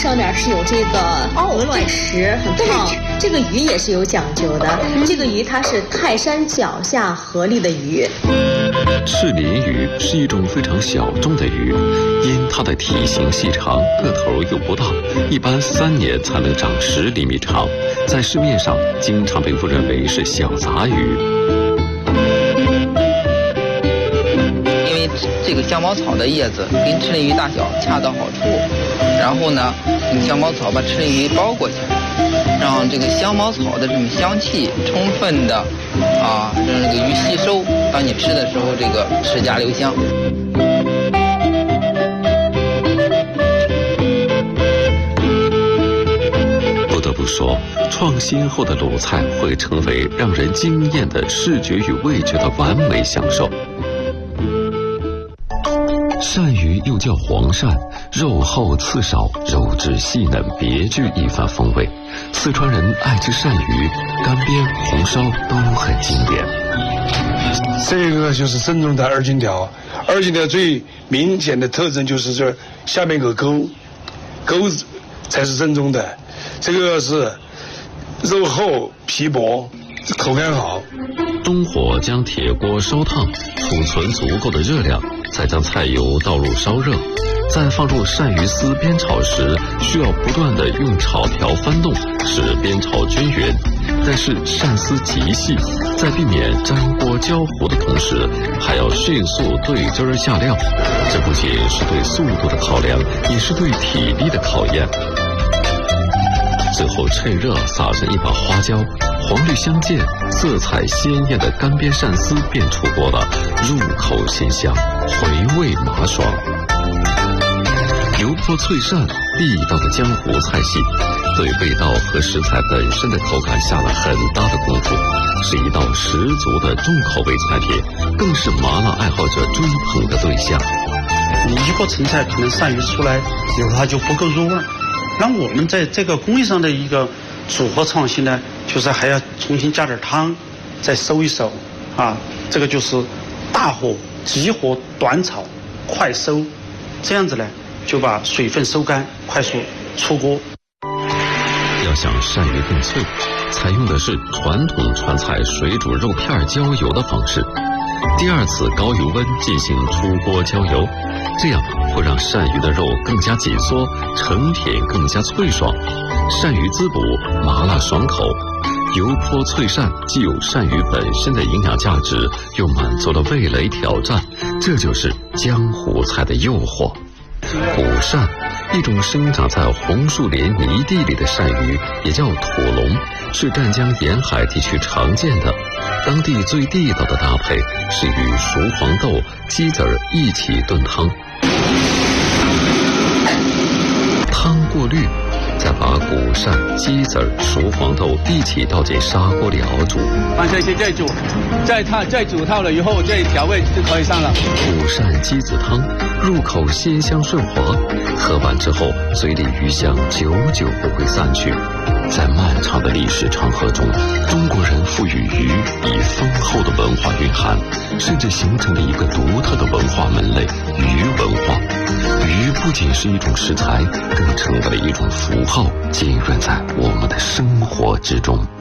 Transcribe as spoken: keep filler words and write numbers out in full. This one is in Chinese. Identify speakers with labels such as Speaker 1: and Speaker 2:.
Speaker 1: 上面是有这个鹅卵石，很胖。这个鱼也是有讲究的，这个鱼它是泰山脚下河里的鱼。
Speaker 2: 赤鳞鱼是一种非常小众的鱼，因它的体型细长，个头又不大，一般三年才能长十厘米长，在市面上经常被误认为是小杂鱼。
Speaker 3: 因为这个香茅草的叶子跟赤鳞鱼大小恰到好处，然后呢，用香茅草把赤鳞鱼包裹起来，让这个香茅草的这种香气充分的啊，让这个鱼吸收。当你吃的时候，这个齿颊留香。
Speaker 2: 不得不说，创新后的鲁菜会成为让人惊艳的视觉与味觉的完美享受。鳝鱼又叫黄鳝，肉厚刺少，肉质细嫩，别具一番风味。四川人爱吃鳝鱼，干煸、红烧都很经典。
Speaker 4: 这个就是正宗的二荆条，二荆条最明显的特征就是这下面有个钩，钩子才是正宗的。这个是肉厚皮薄，口感好。
Speaker 2: 中火将铁锅烧烫，储存足够的热量，再将菜油倒入烧热，再放入鳝鱼丝煸炒时，需要不断的用炒条翻动，使煸炒均匀。但是鳝丝极细，在避免粘锅焦糊的同时，还要迅速对汁儿下料。这不仅是对速度的考量，也是对体力的考验。最后趁热撒上一把花椒，黄绿相间、色彩鲜艳的干煸鳝丝便出锅了，入口鲜香，回味麻爽。油泼脆鳝，地道的江湖菜系，对味道和食材本身的口感下了很大的功夫，是一道十足的重口味菜品，更是麻辣爱好者追捧的对象。
Speaker 5: 你一锅成菜，可能鳝鱼出来有它就不够入味。那我们在这个工艺上的一个组合创新呢，就是还要重新加点汤，再收一收，啊，这个就是大火、急火、短炒、快收，这样子呢，就把水分收干，快速出锅。
Speaker 2: 要想鳝鱼更脆，采用的是传统川菜水煮肉片浇油的方式。第二次高油温进行出锅浇油，这样会让鳝鱼的肉更加紧缩，成品更加脆爽。鳝鱼滋补，麻辣爽口，油泼脆鳝既有鳝鱼本身的营养价值，又满足了味蕾挑战，这就是江湖菜的诱惑。古鳝，一种生长在红树林泥地里的鳝鱼，也叫土龙，是湛江沿海地区常见的。当地最地道的搭配是与熟黄豆、鸡子儿一起炖汤，汤过滤，再把古鳝、鸡子儿、熟黄豆一起倒进砂锅里熬煮。
Speaker 6: 放这些再煮，再烫，再煮透了以后，这调味就可以上了。
Speaker 2: 古鳝鸡子汤入口鲜香顺滑，喝完之后嘴里鱼香久久不会散去。在漫长的历史长河中，中国人赋予鱼以丰厚的文化蕴含，甚至形成了一个独特的文化门类——鱼文化。鱼不仅是一种食材，更成为了一种符号，浸润在我们的生活之中。